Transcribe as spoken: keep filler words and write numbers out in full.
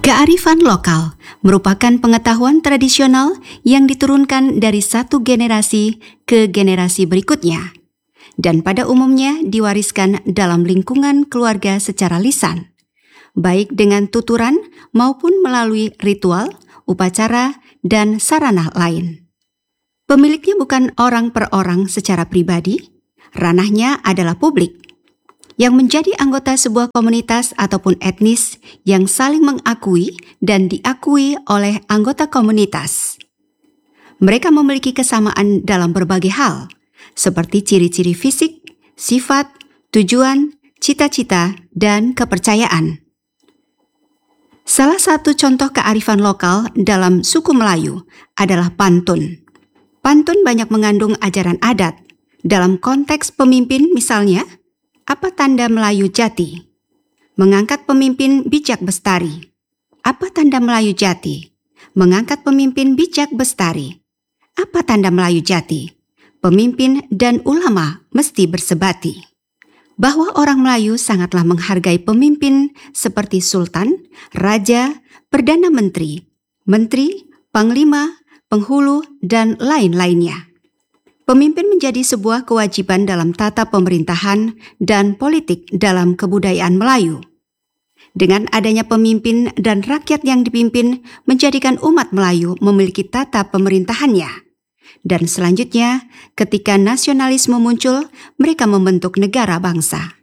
Kearifan lokal merupakan pengetahuan tradisional yang diturunkan dari satu generasi ke generasi berikutnya, dan pada umumnya diwariskan dalam lingkungan keluarga secara lisan, baik dengan tuturan maupun melalui ritual, upacara, dan sarana lain. Pemiliknya bukan orang per orang secara pribadi, ranahnya adalah publik, yang menjadi anggota sebuah komunitas ataupun etnis yang saling mengakui dan diakui oleh anggota komunitas. Mereka memiliki kesamaan dalam berbagai hal, seperti ciri-ciri fisik, sifat, tujuan, cita-cita, dan kepercayaan. Salah satu contoh kearifan lokal dalam suku Melayu adalah pantun. Pantun banyak mengandung ajaran adat. Dalam konteks pemimpin misalnya, apa tanda Melayu jati? Mengangkat pemimpin bijak bestari. Apa tanda Melayu jati? Mengangkat pemimpin bijak bestari. Apa tanda Melayu jati? Pemimpin dan ulama mesti bersebati. Bahwa orang Melayu sangatlah menghargai pemimpin seperti sultan, raja, perdana menteri, menteri, panglima, penghulu, dan lain-lainnya. Pemimpin menjadi sebuah kewajiban dalam tata pemerintahan dan politik dalam kebudayaan Melayu. Dengan adanya pemimpin dan rakyat yang dipimpin menjadikan umat Melayu memiliki tata pemerintahannya. Dan selanjutnya, ketika nasionalisme muncul, mereka membentuk negara bangsa.